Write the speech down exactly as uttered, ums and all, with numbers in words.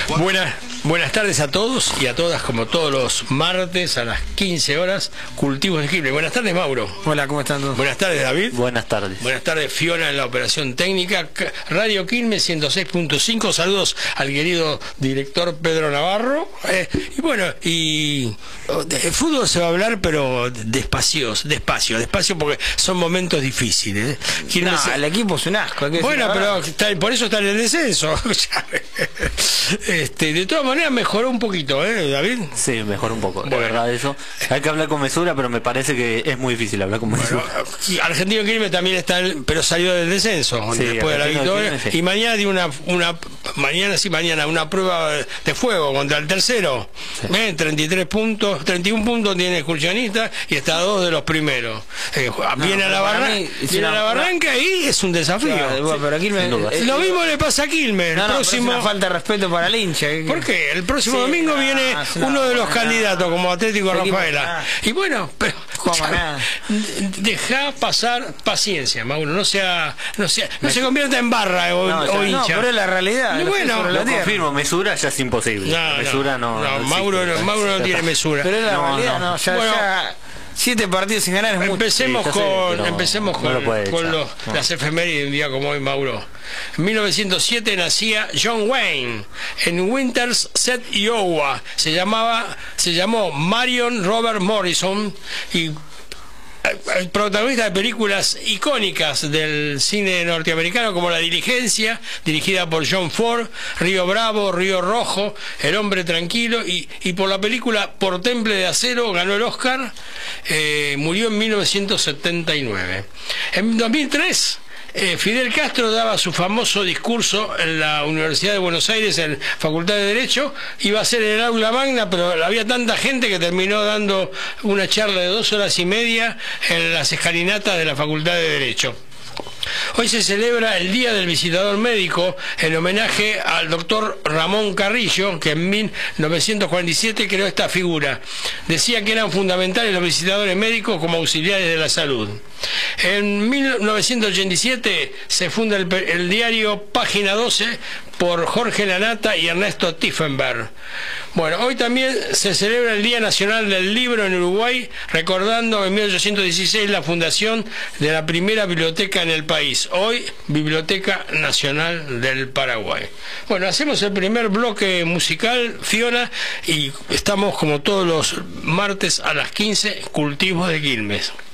Buenas, buenas tardes a todos y a todas, como todos los martes a las quince horas, Cultivos de Quilmes. Buenas tardes, Mauro. Hola, ¿cómo están todos? Buenas tardes, David. Buenas tardes. Buenas tardes, Fiona, en la operación técnica. Radio Quilmes ciento seis punto cinco. Saludos al querido director Pedro Navarro. Eh, y bueno, y de fútbol se va a hablar, pero despacio, despacio, despacio, porque son momentos difíciles. No, se... el equipo es un asco. Bueno, pero está, por eso está en el descenso. Este, de todas maneras mejoró un poquito, ¿eh, David? Sí, mejoró un poco, bueno. de verdad eso. Hay que hablar con mesura, pero me parece que es muy difícil hablar con mesura. Bueno, Argentino Quilmes también está, pero salió del descenso, sí, después de la victoria. Quilmes, sí. Y mañana tiene una, una, mañana sí, mañana una prueba de fuego contra el tercero. Sí. ¿Eh? treinta y tres puntos, treinta y uno puntos tiene Excursionista y está a dos de los primeros. Eh, no, viene a la, barra, mí, viene a la Barranca y es un desafío. Claro, bueno, pero Quilmes, eh, lo mismo le pasa a Quilmes. No, el no, próximo... es una falta de respeto para el hincha. ¿Por qué? El próximo sí, domingo no, viene no, uno de los no, candidatos no, como Atlético Rafaela. Y bueno, pero deja pasar paciencia, Mauro. No sea, no sea, no se convierta en barra o, no, o hincha. No, pero es la realidad. Y bueno, lo confirmo, mesura ya es imposible. No, mesura no. no, no Mauro, no, Mauro no tiene mesura. Pero es la no, realidad, no. no ya, bueno, ya siete partidos sin ganar es mucho. Empecemos sí, con, sé, empecemos con, no con los, no. las efemérides de un día como hoy, Mauro. En mil novecientos siete nacía John Wayne en Winterset, Iowa. Se llamaba, se llamó Marion Robert Morrison y el protagonista de películas icónicas del cine norteamericano como La Diligencia, dirigida por John Ford, Río Bravo, Río Rojo, El Hombre Tranquilo, y, y por la película Por Temple de Acero ganó el Oscar. Eh, murió en mil novecientos setenta y nueve. En dos mil tres Eh, Fidel Castro daba su famoso discurso en la Universidad de Buenos Aires, en Facultad de Derecho. Iba a ser en el aula magna, pero había tanta gente que terminó dando una charla de dos horas y media en las escalinatas de la Facultad de Derecho. Hoy se celebra el Día del Visitador Médico en homenaje al doctor Ramón Carrillo, que en mil novecientos cuarenta y siete creó esta figura. Decía que eran fundamentales los visitadores médicos como auxiliares de la salud. En mil novecientos ochenta y siete se funda el, el diario Página doce por Jorge Lanata y Ernesto Tiefenberg. Bueno, hoy también se celebra el Día Nacional del Libro en Uruguay, recordando en mil ochocientos dieciséis la fundación de la primera biblioteca en el país, hoy Biblioteca Nacional del Paraguay. Bueno, hacemos el primer bloque musical, Fiona, y estamos como todos los martes a las quince, Cultivos de Quilmes.